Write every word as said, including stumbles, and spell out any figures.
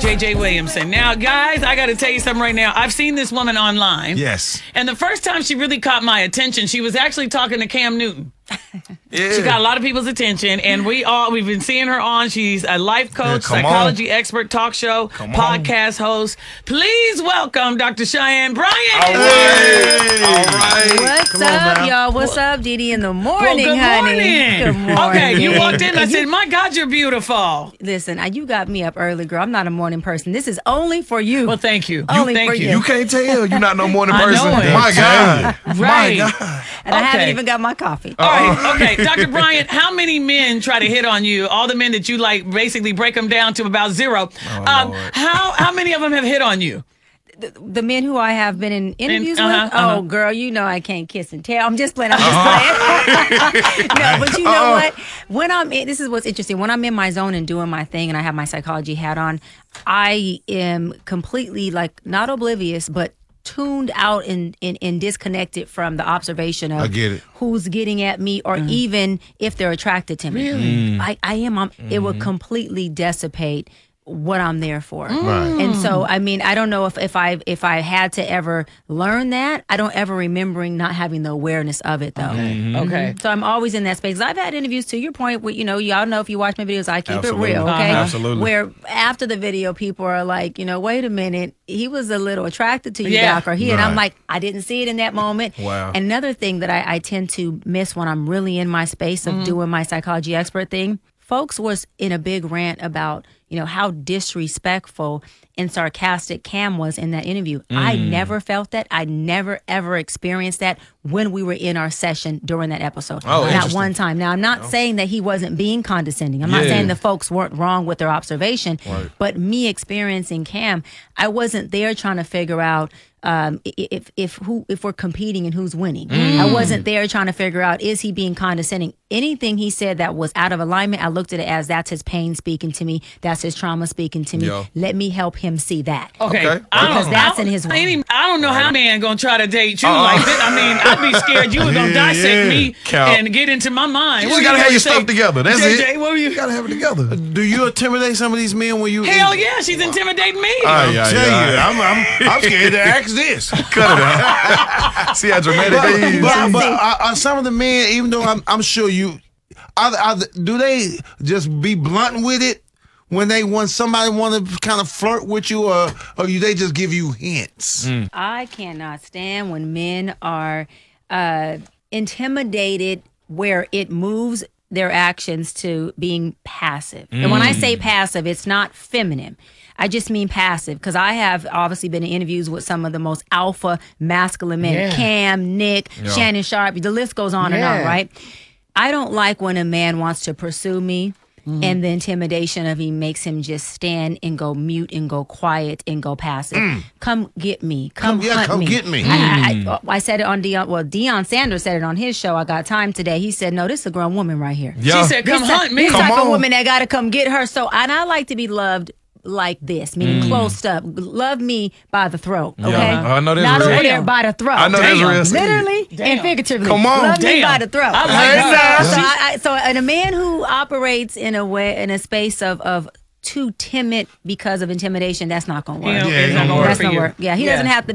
J J Williamson. Now, guys, I got to tell you something right now. I've seen this woman online. Yes. And the first time she really caught my attention, she was actually talking to Cam Newton. Yeah. She got a lot of people's attention, and we all we've been seeing her on. She's a life coach, Yeah, psychology on. expert, talk show, come podcast on. host. Please welcome Doctor Cheyenne Bryant. All right. All right. What's Come up, on, y'all? What's up, Didi? In the morning, Well, good honey. morning. Good morning. Okay, you walked in. I And said, you- "My God, you're beautiful." Listen, I- you got me up early, girl. I'm not a morning person. This is only for you. Well, thank you. Only thank for you. You can't tell. You're not no morning I know person. it. My God. Right. My God. and I haven't okay. even got my coffee. All right, okay, Doctor Bryant, how many men try to hit on you? All the men that you like, basically break them down to about zero. Oh, um, Lord. how how many of them have hit on you? The, the men who I have been in interviews uh-huh, with, uh-huh. oh, girl, you know I can't kiss and tell. I'm just playing. I'm just playing. No, but you know Uh-uh. what? When I'm in, this is what's interesting. When I'm in my zone and doing my thing and I have my psychology hat on, I am completely like not oblivious, but tuned out and, and, and disconnected from the observation of I get it. who's getting at me or even if they're attracted to me. Really? I, I am. I'm, It would completely dissipate what I'm there for. Right. And so, I mean, I don't know if, if I if I had to ever learn that. I don't ever remembering not having the awareness of it, though. Okay. Okay. So I'm always in that space. I've had interviews to your point where, you know, y'all know if you watch my videos, I keep Absolutely. it real, okay? Uh-huh. Absolutely. Where after the video, people are like, you know, wait a minute, he was a little attracted to you, Yeah. Doc, or he, and I'm Right. like, I didn't see it in that moment. Wow. And another thing that I, I tend to miss when I'm really in my space of Mm-hmm. doing my psychology expert thing, folks was in a big rant about, you know, how disrespectful and sarcastic Cam was in that interview. I Mm. never felt that. I never, ever experienced that when we were in our session during that episode. Oh, Not interesting. one time. Now, I'm not saying that he wasn't being condescending. I'm not Yeah. saying the folks weren't wrong with their observation. Right. But me experiencing Cam, I wasn't there trying to figure out um, i- if if who if we're competing and who's winning. Mm. I wasn't there trying to figure out is he being condescending. Anything he said that was out of alignment, I looked at it as that's his pain speaking to me. That's his trauma speaking to me. Yeah. Let me help him see that. Okay. Okay. I don't, Because that's I don't- in his I, ain't way. even- I don't know how a man gonna try to date you Uh-uh. like this. I mean, I'd be scared you were gonna Yeah, dissect yeah. me Cal. and get into my mind. You What just were gotta have gonna your say? stuff together. That's J it. J, what were you? You gotta have it together. Do you intimidate some of these men when you? Hell yeah, she's intimidating me. All I'm yeah, telling yeah. you, I'm, I'm, I'm scared to ask this. Cut it out. See how dramatic But, they is. but, but are, are some of the men, even though I'm, I'm sure you, are, are, do they just be blunt with it when they want somebody want to kind of flirt with you, or or you they just give you hints? I cannot stand when men are uh, intimidated where it moves their actions to being passive. And when I say passive, it's not feminine. I just mean passive because I have obviously been in interviews with some of the most alpha masculine men. Yeah. Cam, Nick, Yeah. Shannon Sharp, the list goes on and Yeah. on, right? I don't like when a man wants to pursue me and the intimidation of he makes him just stand and go mute and go quiet and go passive. Come get me. Come, Come- yeah, hunt come me. get me. I, I, I, I said it on Deion. Well, Deion Sanders said it on his show. I Got Time Today. He said, "No, this is a grown woman right here. Yeah. She said, "Come this hunt me." This Come type of on. woman that got to come get her." So, and I like to be loved like this, meaning close up. Love me by the throat. Okay, Yeah. I know that's not real. over there Damn. by the throat. I know that's Damn. real. Literally Damn. and figuratively. Come on. Love me Damn. by the throat. I like Hey, that. now. So, I, I, so and a man who operates in a way, in a space of of too timid because of intimidation, that's not going to work. You know, Yeah, it's it not don't gonna work work That's for not you. work. Yeah, he Yeah. doesn't have to